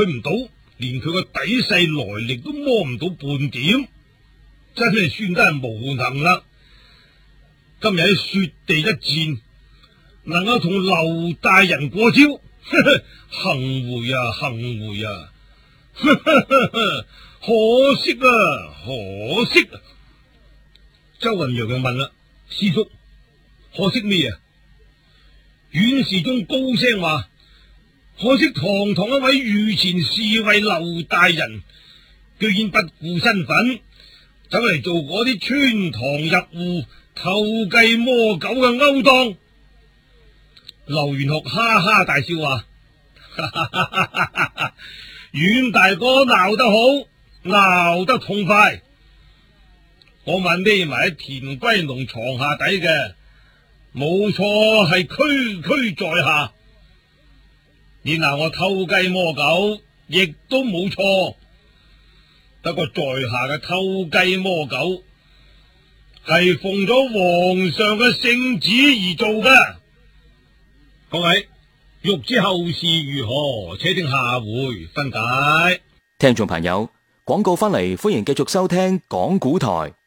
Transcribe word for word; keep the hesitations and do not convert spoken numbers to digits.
佢唔到，連佢個底細來歷都摸唔到半點，真係算得係無能啦。今日喺雪地一戰，能夠同劉大人過招，呵呵，幸會啊，幸會啊！呵呵呵呵，可惜啊，可惜啊！周雲陽又問啦：師叔，可惜咩啊？阮氏忠高聲話：可惜堂堂一位御前侍衛劉大人，居然不顧身份，走嚟做嗰啲穿堂入戶、偷雞摸狗嘅勾當。劉元學哈哈大笑話：哈哈哈哈哈哈，阮大哥鬧得好，鬧得痛快。我問匿埋喺田龜籠床下底嘅，冇錯係區區在下。你鬧我偷雞摸狗，亦都冇錯。不過在下嘅偷雞摸狗係奉咗皇上嘅聖旨而做嘅。各位，欲知後事如何，且聽下回分解。 聽眾朋友，廣告翻嚟，歡迎繼續收聽講古台。